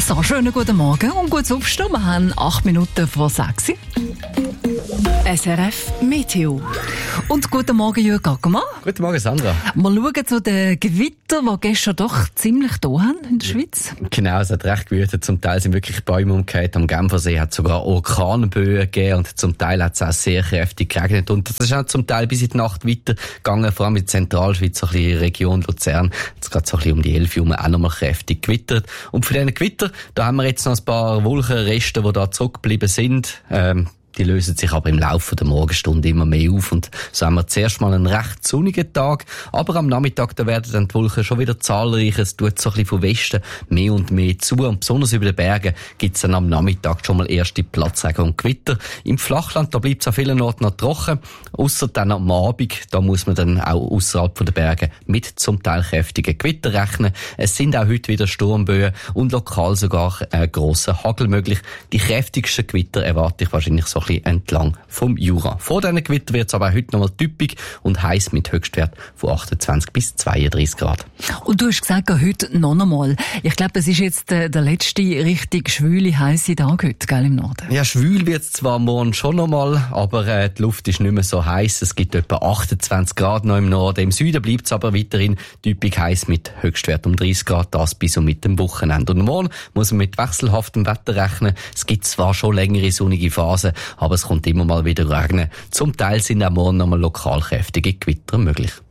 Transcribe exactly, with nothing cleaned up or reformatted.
So, schönen guten Morgen und gutes Aufstehen. Wir haben acht Minuten vor sechs. S R F Meteo. Und guten Morgen, Jürgen Gaggemann. Guten Morgen, Sandra. Wir schauen zu den Gewittern, die gestern doch ziemlich da haben in der Schweiz. Genau, es hat recht gewütet. Zum Teil sind wirklich Bäume umgekehrt. Am Genfersee hat es sogar Orkanböen gegeben und zum Teil hat es auch sehr kräftig geregnet. Und das ist auch zum Teil bis in die Nacht weitergegangen, vor allem in der Zentralschweiz, so ein bisschen in der Region Luzern. Jetzt gerade so ein bisschen um die elf Uhr auch nochmal kräftig gewittert. Und für diese Gewitter, da haben wir jetzt noch ein paar Wolkenreste, die da zurückgeblieben sind. Ähm, Die lösen sich aber im Laufe der Morgenstunde immer mehr auf und so haben wir zuerst mal einen recht sonnigen Tag, aber am Nachmittag da werden dann die Wolken schon wieder zahlreicher, es tut so ein bisschen von Westen mehr und mehr zu und besonders über den Bergen gibt es dann am Nachmittag schon mal erste Platzregen und Gewitter. Im Flachland, da bleibt es an vielen Orten noch trocken, ausser dann am Abend, da muss man dann auch ausserhalb der Berge mit zum Teil kräftigen Gewitter rechnen. Es sind auch heute wieder Sturmböen und lokal sogar äh, grosser Hagel möglich. Die kräftigsten Gewitter erwarte ich wahrscheinlich so entlang vom Jura. Vor diesen Gewitter wird es aber auch heute noch mal typisch und heiß mit Höchstwert von achtundzwanzig bis zweiunddreißig Grad. Und du hast gesagt, heute noch einmal. Ich glaube, es ist jetzt der, der letzte richtig schwüle, heisse Tag heute, gell, im Norden. Ja, schwül wird es zwar morgen schon noch mal, aber äh, die Luft ist nicht mehr so heiß. Es gibt etwa achtundzwanzig Grad noch im Norden. Im Süden bleibt es aber weiterhin typisch heiß mit Höchstwert um dreißig Grad, das bis und mit dem Wochenende. Und morgen muss man mit wechselhaftem Wetter rechnen. Es gibt zwar schon längere sonnige Phasen, aber es kommt immer mal wieder regnen. Zum Teil sind auch morgen noch mal lokal kräftige Gewitter möglich.